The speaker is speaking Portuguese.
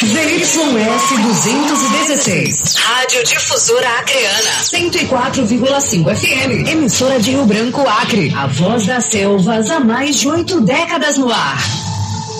ZYS 216. Rádio Difusora Acreana. 104,5 FM. Emissora de Rio Branco, Acre. A voz das selvas há mais de 8 décadas no ar.